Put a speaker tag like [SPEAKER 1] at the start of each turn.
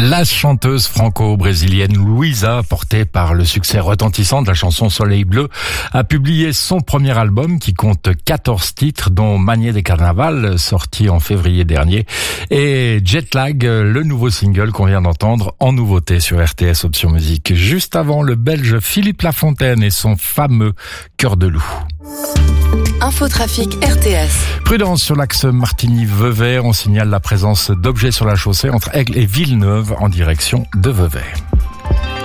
[SPEAKER 1] La chanteuse franco-brésilienne Luísa, portée par le succès retentissant de la chanson Soleil Bleu, a publié son premier album qui compte 14 titres, dont Manier des Carnaval, sorti en février dernier, et Jetlag, le nouveau single qu'on vient d'entendre en nouveauté sur RTS Option Musique. Juste avant, le Belge Philippe Lafontaine et son fameux Cœur de loup.
[SPEAKER 2] Infotrafic RTS.
[SPEAKER 1] Prudence sur l'axe Martigny-Vevey. On signale la présence d'objets sur la chaussée entre Aigle et Villeneuve en direction de Vevey.